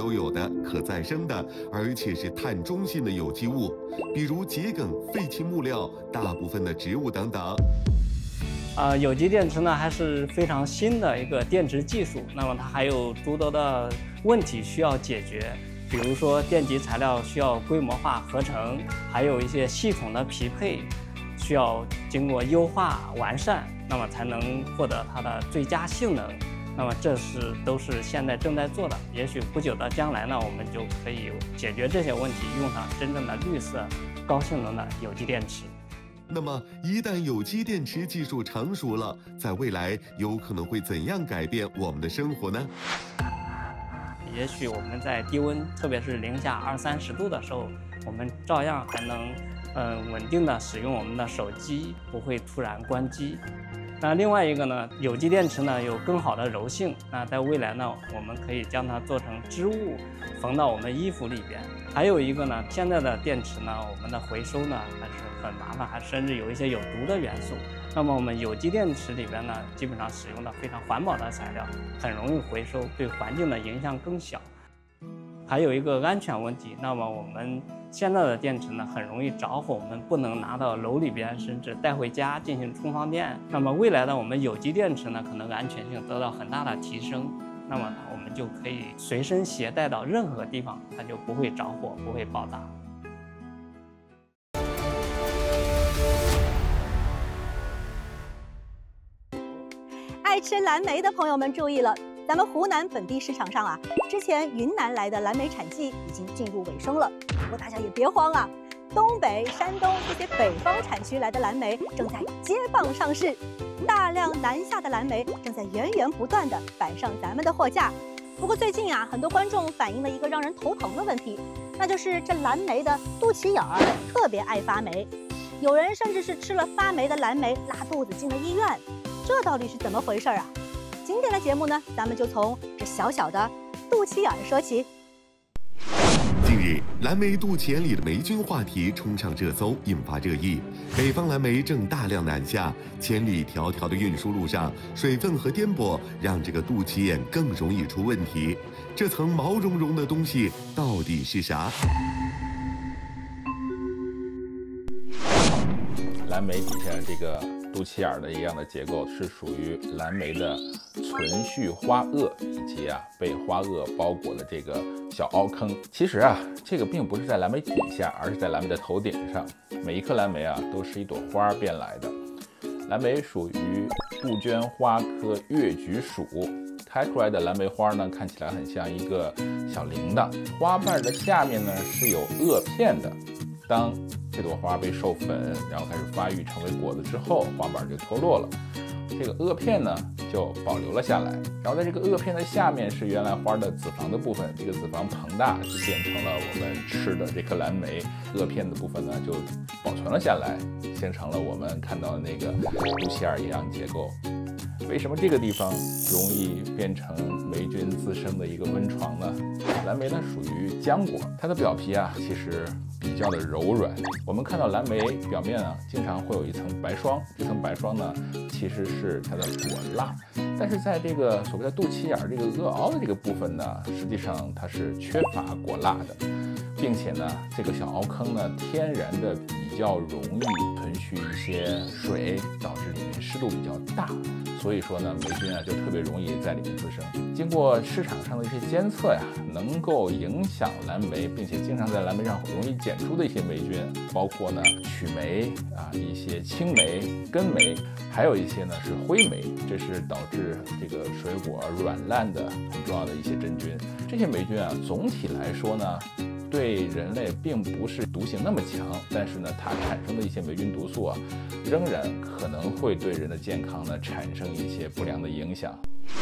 都有的可再生的，而且是碳中性的有机物，比如桔梗、废弃木料、大部分的植物等等。 有机电池呢还是非常新的一个电池技术，那么它还有诸多的问题需要解决，比如说电极材料需要规模化合成，还有一些系统的匹配需要经过优化完善，那么才能获得它的最佳性能。那么都是现在正在做的，也许不久的将来呢，我们就可以解决这些问题，用上真正的绿色、高性能的有机电池。 那么，一旦有机电池技术成熟了，在未来有可能会怎样改变我们的生活呢？ 也许我们在低温，特别是零下20-30度的时候，我们照样还能稳定的使用我们的手机，不会突然关机。那另外一个呢，有机电池呢有更好的柔性，那在未来呢，我们可以将它做成织物，缝到我们衣服里边。还有一个呢，现在的电池呢，我们的回收呢还是很麻烦，还甚至有一些有毒的元素。那么我们有机电池里边呢，基本上使用的非常环保的材料，很容易回收，对环境的影响更小。还有一个安全问题，那么我们现在的电池呢很容易着火，我们不能拿到楼里边，甚至带回家进行充放电。那么未来的我们有机电池呢，可能安全性得到很大的提升，那么我们就可以随身携带到任何地方，它就不会着火，不会爆炸。 爱吃蓝莓的朋友们注意了，咱们湖南本地市场上之前云南来的蓝莓产季已经进入尾声了。不过大家也别慌东北、山东这些北方产区来的蓝莓正在接棒上市，大量南下的蓝莓正在源源不断地摆上咱们的货架。不过最近很多观众反映了一个让人头疼的问题，那就是这蓝莓的肚脐眼特别爱发霉，有人甚至是吃了发霉的蓝莓拉肚子进了医院。这到底是怎么回事今天的节目呢，咱们就从这小小的肚脐眼说起。 近日，蓝莓肚脐眼里的霉菌话题冲上热搜，引发热议。北方蓝莓正大量南下，千里迢迢的运输路上，水分和颠簸让这个肚脐眼更容易出问题。这层毛茸茸的东西到底是啥？ 蓝莓底下这个肚脐眼的一样的结构是属于蓝莓的存续花萼以及被花萼包裹的这个小凹坑。其实这个并不是在蓝莓底下，而是在蓝莓的头顶上。每一颗蓝莓都是一朵花变来的。蓝莓属于杜鹃花科月菊属，开出来的蓝莓花呢，看起来很像一个小铃铛。花瓣的下面呢是有萼片的。当这朵花被授粉，然后开始发育成为果子之后，花瓣就脱落了，这个萼片呢就保留了下来。然后在这个萼片的下面是原来花的子房的部分，这个子房膨大就变成了我们吃的这颗蓝莓，萼片的部分呢就保存了下来，形成了我们看到的那个肚脐眼一样结构。为什么这个地方容易变成霉菌滋生的一个温床呢？蓝莓呢属于浆果，它的表皮其实比较的柔软。我们看到蓝莓表面经常会有一层白霜，这层白霜呢其实是它的果蜡，但是在这个所谓的肚脐眼这个萼凹的这个部分呢，实际上它是缺乏果蜡的，并且呢这个小凹坑呢天然的比较容易存续一些水，导致里面湿度比较大，所以说呢霉菌就特别容易在里面滋生。经过市场上的一些监测能够影响蓝莓，并且经常在蓝莓上容易检出的一些霉菌，包括呢曲霉一些青霉、根霉，还有一些呢是灰霉，这是导致这个水果软烂的很重要的一些真菌。这些霉菌总体来说呢对人类并不是毒性那么强，但是呢它产生的一些霉菌毒素仍然可能会对人的健康呢产生一些不良的影响。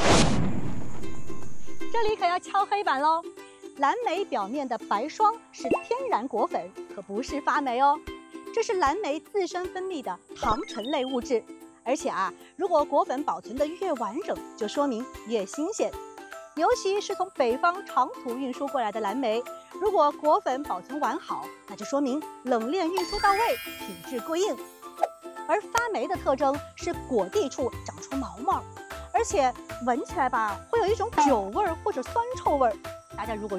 这里可要敲黑板喽，蓝莓表面的白霜是天然果粉，可不是发霉哦。这是蓝莓自身分泌的糖醇类物质，而且如果果粉保存得越完整，就说明越新鲜。尤其是从北方长途运输过来的蓝莓，如果果粉保存完好，那就说明冷链运输到位，品质过硬。而发霉的特征是果蒂处长出毛毛，而且闻起来会有一种酒味或者酸臭味。大家如果